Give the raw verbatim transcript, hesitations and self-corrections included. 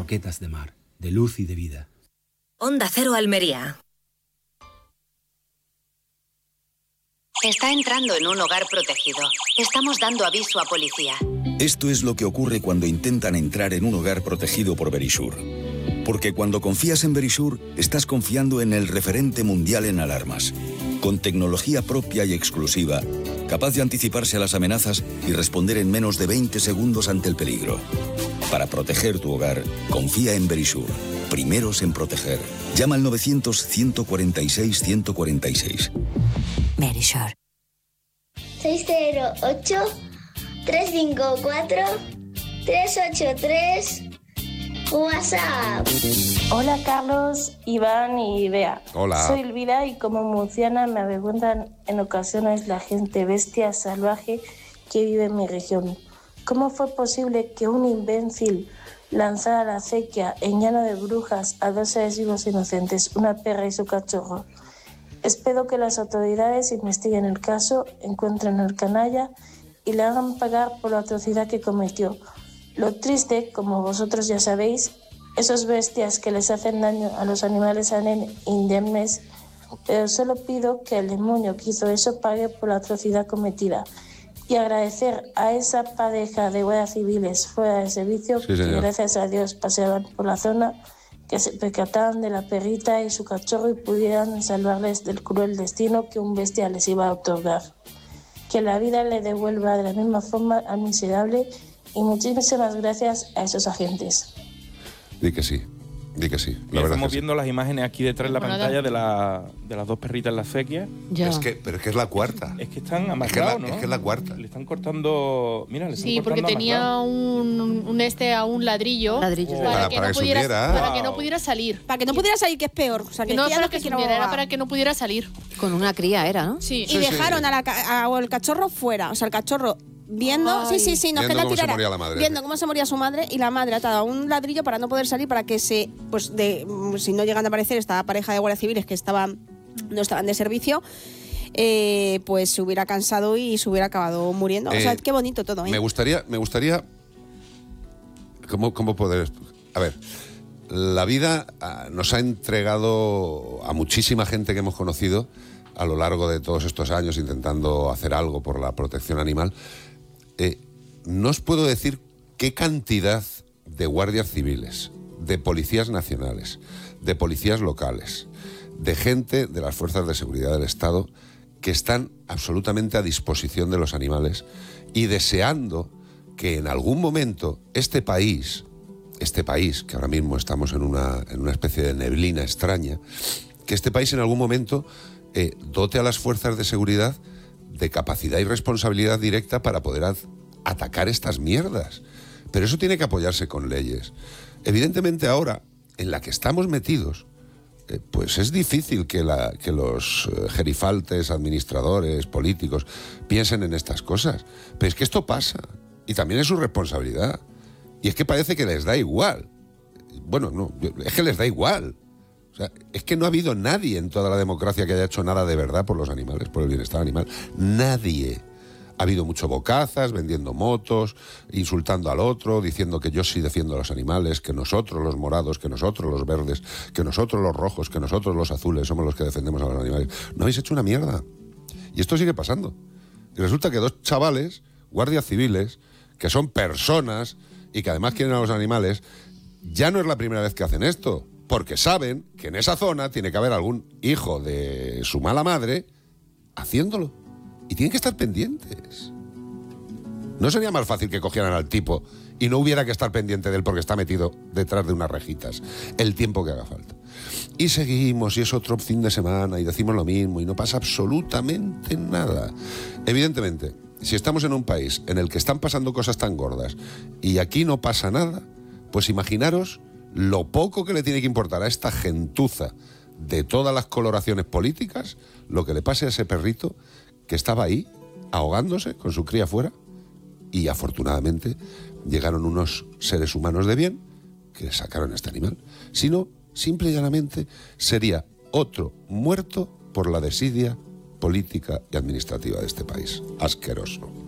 croquetas de mar, de luz y de vida. Onda Cero Almería. Está entrando en un hogar protegido. Estamos dando aviso a policía. Esto es lo que ocurre cuando intentan entrar en un hogar protegido por Verisure. Porque cuando confías en Verisure, estás confiando en el referente mundial en alarmas. Con tecnología propia y exclusiva, capaz de anticiparse a las amenazas y responder en menos de veinte segundos ante el peligro. Para proteger tu hogar, confía en Verisure. Primeros en proteger. Llama al novecientos, ciento cuarenta y seis, ciento cuarenta y seis. Verisure. seis cero ocho, tres cinco cuatro, tres ocho tres. WhatsApp. Hola Carlos, Iván y Bea. Hola. Soy Elvira y como murciana me avergüenzan en ocasiones la gente bestia salvaje que vive en mi región. ¿Cómo fue posible que un imbécil lanzara a la acequia en Llano de Brujas a dos seres vivos inocentes, una perra y su cachorro? Espero que las autoridades investiguen el caso, encuentren al canalla y le hagan pagar por la atrocidad que cometió. Lo triste, como vosotros ya sabéis, esos bestias que les hacen daño a los animales salen indemnes, pero solo pido que el demonio que hizo eso pague por la atrocidad cometida. Y agradecer a esa pareja de guardias civiles fuera de servicio, sí, que gracias a Dios paseaban por la zona, que se percataban de la perrita y su cachorro y pudieran salvarles del cruel destino que un bestia les iba a otorgar. Que la vida le devuelva de la misma forma al miserable. Y muchísimas gracias a esos agentes. Di que sí, di que sí. La verdad estamos viendo sí. las imágenes aquí detrás en la bueno, pantalla de, la, de las dos perritas en la acequia. Es que, pero es que es la cuarta. Es que están amarrados, es que la, ¿no? Es que es la cuarta. Le están cortando... Mira, le están sí, cortando porque tenía un, un este a un ladrillo, ladrillo para, para, que para, no que pudiera, subiera. para wow. que no pudiera salir. Para que no pudiera salir, que es peor. O sea, que no ya para no que quiero... subiera, era para que no pudiera salir. Con una cría era, ¿no? Sí. Y sí, dejaron sí. A la, a, al cachorro fuera. O sea, el cachorro... Viendo, Ay. sí, sí, sí, no viendo que la cómo tirara, se moría la madre. Viendo cómo se moría su madre y la madre atada a un ladrillo para no poder salir, para que se, pues de, si no llegan a aparecer esta pareja de guardias civiles que estaban, no estaban de servicio, eh, pues se hubiera cansado y se hubiera acabado muriendo. Eh, o sea, qué bonito todo, ¿eh? Me gustaría, me gustaría, ¿cómo, cómo poder? A ver, la vida nos ha entregado a muchísima gente que hemos conocido a lo largo de todos estos años intentando hacer algo por la protección animal. Eh, no os puedo decir qué cantidad de guardias civiles, de policías nacionales, de policías locales, de gente de las fuerzas de seguridad del Estado que están absolutamente a disposición de los animales y deseando que en algún momento este país, este país, que ahora mismo estamos en una, en una especie de neblina extraña, que este país en algún momento Eh, dote a las fuerzas de seguridad de capacidad y responsabilidad directa para poder a- atacar estas mierdas. Pero eso tiene que apoyarse con leyes. Evidentemente ahora, en la que estamos metidos, eh, pues es difícil que, la, que los eh, gerifaltes, administradores, políticos, piensen en estas cosas. Pero es que esto pasa, y también es su responsabilidad. Y es que parece que les da igual. Bueno, no, es que les da igual. O sea, es que no ha habido nadie en toda la democracia que haya hecho nada de verdad por los animales, por el bienestar animal. Nadie. Ha habido mucho bocazas, vendiendo motos, insultando al otro, diciendo que yo sí defiendo a los animales, que nosotros los morados, que nosotros los verdes, que nosotros los rojos, que nosotros los azules somos los que defendemos a los animales. No habéis hecho una mierda. Y esto sigue pasando. Y resulta que dos chavales, guardias civiles, que son personas y que además quieren a los animales, ya no es la primera vez que hacen esto. Porque saben que en esa zona tiene que haber algún hijo de su mala madre haciéndolo. Y tienen que estar pendientes. ¿No sería más fácil que cogieran al tipo y no hubiera que estar pendiente de él porque está metido detrás de unas rejitas el tiempo que haga falta? Y seguimos, y es otro fin de semana, y decimos lo mismo, y no pasa absolutamente nada. Evidentemente, si estamos en un país en el que están pasando cosas tan gordas y aquí no pasa nada, pues imaginaros lo poco que le tiene que importar a esta gentuza de todas las coloraciones políticas, lo que le pase a ese perrito que estaba ahí, ahogándose con su cría fuera, y afortunadamente llegaron unos seres humanos de bien que sacaron a este animal. Si no, simple y llanamente sería otro muerto por la desidia política y administrativa de este país. Asqueroso.